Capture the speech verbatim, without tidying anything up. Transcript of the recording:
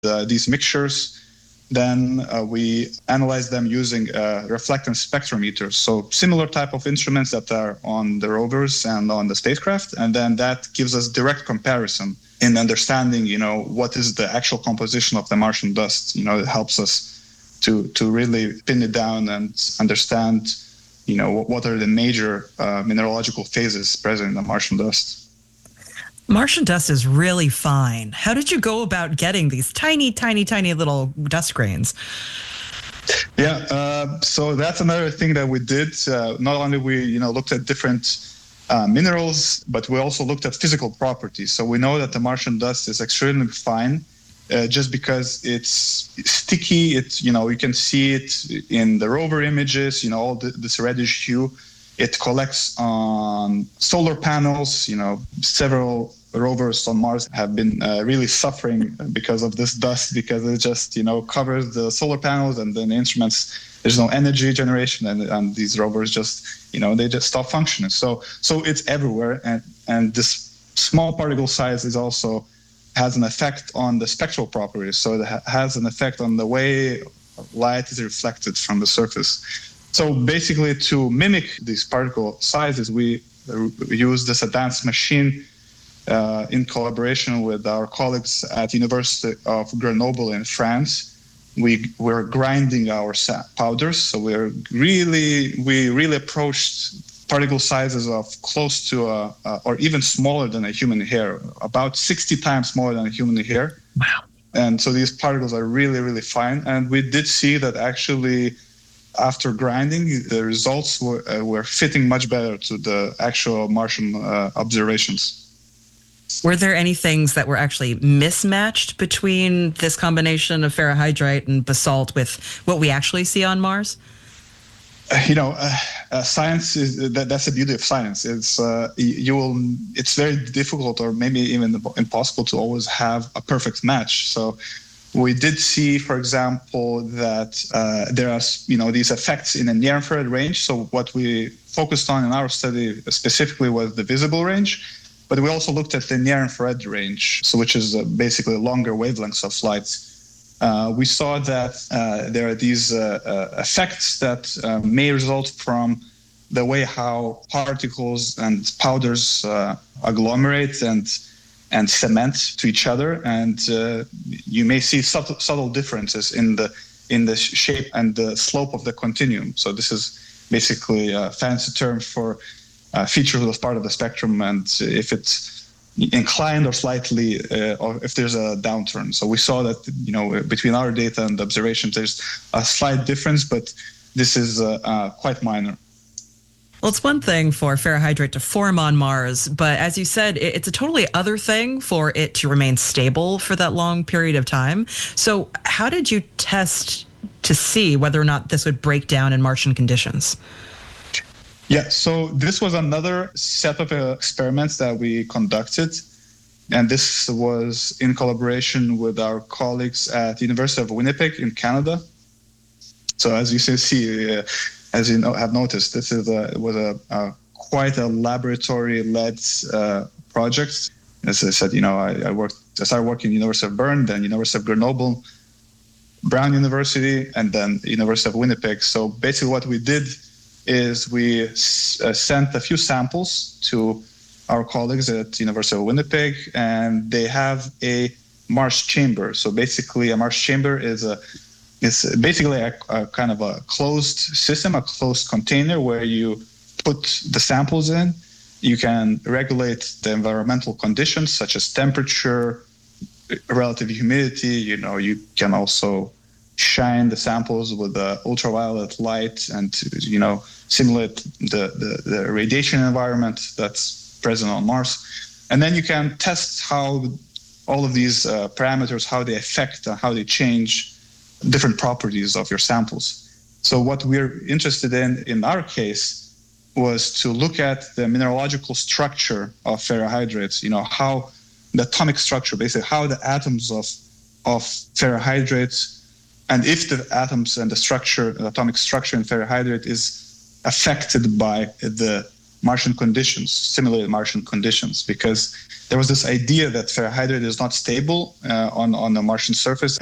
uh, these mixtures. Then uh, we analyze them using a reflectance spectrometer. So similar type of instruments that are on the rovers and on the spacecraft. And then that gives us direct comparison in understanding, you know, what is the actual composition of the Martian dust. You know, it helps us to, to really pin it down and understand, you know, what, what are the major uh, mineralogical phases present in the Martian dust. Martian dust is really fine. How did you go about getting these tiny, tiny, tiny little dust grains? Yeah, uh, so that's another thing that we did. Uh, not only we, you know, looked at different uh, minerals, but we also looked at physical properties. So we know that the Martian dust is extremely fine, uh, just because it's sticky. It's, you know, you can see it in the rover images. You know, all the, this reddish hue. It collects on solar panels. You know, several rovers on Mars have been uh, really suffering because of this dust, because it just, you know, covers the solar panels, and then the instruments, there's no energy generation, and, and these rovers just, you know, they just stop functioning. So so it's everywhere, and, and this small particle size is also has an effect on the spectral properties. So it ha- has an effect on the way light is reflected from the surface. So basically, to mimic these particle sizes, we use this advanced machine uh, in collaboration with our colleagues at University of Grenoble in France. We were grinding our powders, so we're really we really approached particle sizes of close to a, uh, or even smaller than a human hair, about sixty times smaller than a human hair. Wow! And so these particles are really really fine, and we did see that actually, after grinding, the results were, uh, were fitting much better to the actual Martian uh, observations. Were there any things that were actually mismatched between this combination of ferrohydrite and basalt with what we actually see on Mars? Uh, you know, uh, uh, science is that, that's the beauty of science. It's uh, you will. It's very difficult, or maybe even impossible, to always have a perfect match. So we did see, for example, that uh, there are, you know, these effects in the near-infrared range. So what we focused on in our study specifically was the visible range, but we also looked at the near-infrared range, so which is uh, basically longer wavelengths of light. Uh, we saw that uh, there are these uh, uh, effects that uh, may result from the way how particles and powders uh, agglomerate and and cement to each other, and uh, you may see subtle, subtle differences in the in the shape and the slope of the continuum. So this is basically a fancy term for uh, features as part of the spectrum, and if it's inclined or slightly, uh, or if there's a downturn. So we saw that, you know, between our data and the observations, there's a slight difference, but this is uh, uh, quite minor. Well, it's one thing for ferrohydrite to form on Mars, but as you said, it's a totally other thing for it to remain stable for that long period of time. So how did you test to see whether or not this would break down in Martian conditions? Yeah, so this was another set of uh, experiments that we conducted, and this was in collaboration with our colleagues at the University of Winnipeg in Canada. So as you can see, uh, as you know, have noticed, this is a, was a, a quite a laboratory-led uh, project. As I said, you know, I, I worked. I started working at University of Bern, then University of Grenoble, Brown University, and then University of Winnipeg. So basically, what we did is we s- uh, sent a few samples to our colleagues at University of Winnipeg, and they have a Mars chamber. So basically, a Mars chamber is a It's basically a, a kind of a closed system, a closed container where you put the samples in. You can regulate the environmental conditions such as temperature, relative humidity. You know, you can also shine the samples with the ultraviolet light and, you know, simulate the, the, the radiation environment that's present on Mars. And then you can test how all of these uh, parameters, how they affect and how they change different properties of your samples. So what we're interested in, in our case, was to look at the mineralogical structure of ferrohydrates, you know, how the atomic structure, basically how the atoms of, of ferrohydrates, and if the atoms and the structure, the atomic structure in ferrohydrate is affected by the Martian conditions, simulated Martian conditions, because there was this idea that ferrihydrite is not stable uh, on, on the Martian surface.